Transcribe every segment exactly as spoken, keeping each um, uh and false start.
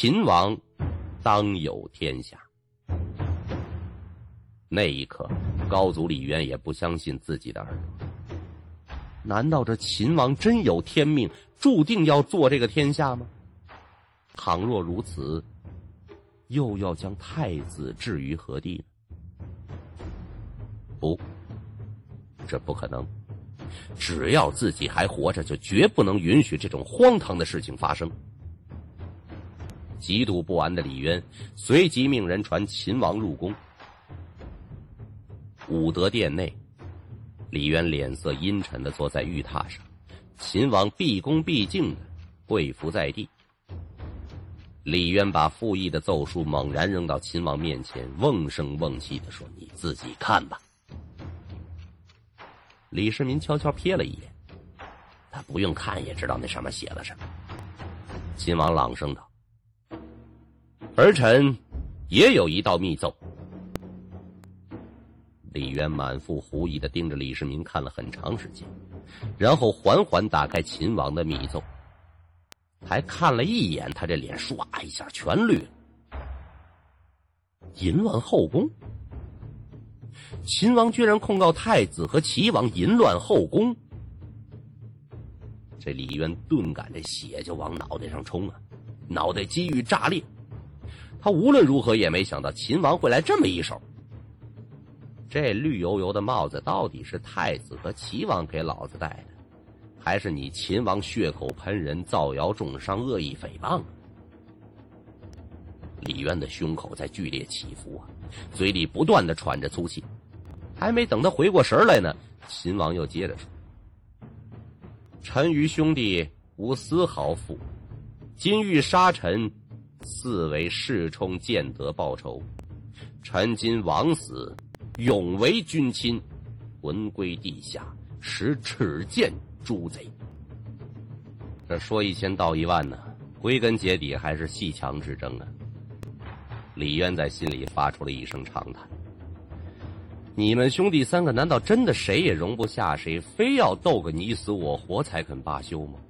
秦王当有天下。那一刻，高祖李渊也不相信自己的耳朵。难道这秦王真有天命，注定要做这个天下吗？倘若如此，又要将太子置于何地呢？不，这不可能。只要自己还活着，就绝不能允许这种荒唐的事情发生。极度不安的李渊随即命人传秦王入宫。武德殿内，李渊脸色阴沉地坐在玉榻上，秦王毕恭毕敬地跪伏在地。李渊把复议的奏书猛然扔到秦王面前，瓮声瓮气地说：“你自己看吧。”李世民悄悄瞥了一眼，他不用看也知道那上面写了什么。秦王朗声道：“儿臣也有一道密奏。”李渊满腹狐疑地盯着李世民看了很长时间，然后缓缓打开秦王的密奏，还看了一眼，他这脸唰一下全绿了。淫乱后宫，秦王居然控告太子和齐王淫乱后宫，这李渊顿感这血就往脑袋上冲啊，脑袋机遇炸裂。他无论如何也没想到秦王会来这么一手。这绿油油的帽子到底是太子和齐王给老子戴的，还是你秦王血口喷人，造谣重伤，恶意诽谤？李渊的胸口在剧烈起伏啊，嘴里不断地喘着粗气。还没等他回过神来呢，秦王又接着说：“臣与兄弟无丝毫负，今欲杀臣，似为世冲见得报仇。臣今枉死，永为君亲，魂归地下，使耻见诸贼。”这说一千道一万呢，归根结底还是阋墙之争啊。李渊在心里发出了一声长叹：你们兄弟三个难道真的谁也容不下谁，非要斗个你死我活才肯罢休吗？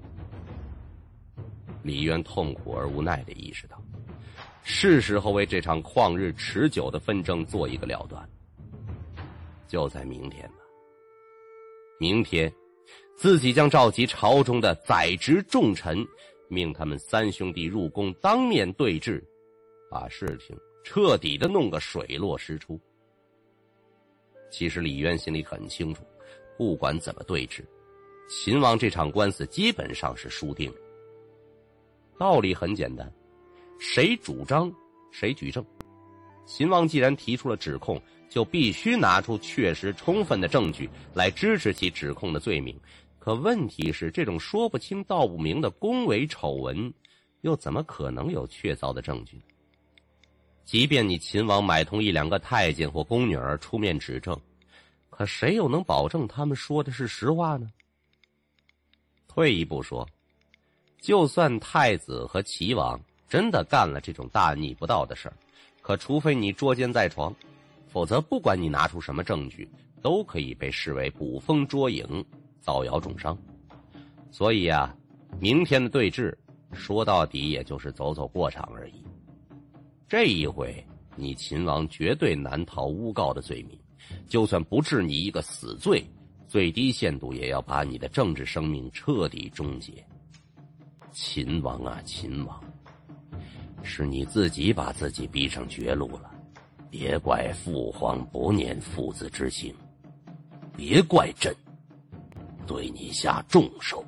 李渊痛苦而无奈地意识到，是时候为这场旷日持久的纷争做一个了断。就在明天吧，明天自己将召集朝中的宰执重臣，命他们三兄弟入宫当面对质，把事情彻底的弄个水落石出。其实李渊心里很清楚，不管怎么对峙，秦王这场官司基本上是输定了。道理很简单，谁主张谁举证。秦王既然提出了指控，就必须拿出确实充分的证据来支持其指控的罪名。可问题是，这种说不清道不明的宫闱丑闻，又怎么可能有确凿的证据呢？即便你秦王买通一两个太监或宫女儿出面指证，可谁又能保证他们说的是实话呢？退一步说，就算太子和齐王真的干了这种大逆不道的事儿，可除非你捉奸在床，否则不管你拿出什么证据，都可以被视为捕风捉影，造谣重伤。所以啊，明天的对峙说到底也就是走走过场而已。这一回你秦王绝对难逃诬告的罪名，就算不治你一个死罪，最低限度也要把你的政治生命彻底终结。秦王啊秦王，是你自己把自己逼上绝路了，别怪父皇不念父子之情，别怪朕对你下重手。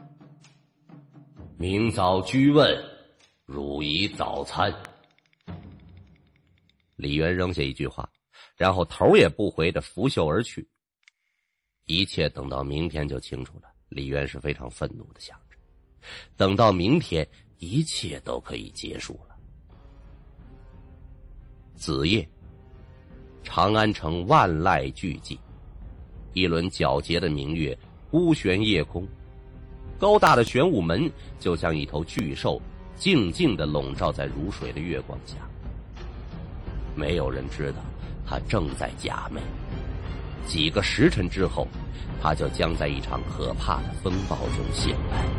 明早居问，汝以早餐。李渊扔下一句话，然后头也不回地拂袖而去。一切等到明天就清楚了。李渊是非常愤怒地想着，等到明天一切都可以结束了。子夜，长安城万籁俱寂，一轮皎洁的明月孤悬夜空，高大的玄武门就像一头巨兽，静静地笼罩在如水的月光下。没有人知道他正在假寐，几个时辰之后，他就将在一场可怕的风暴中醒来。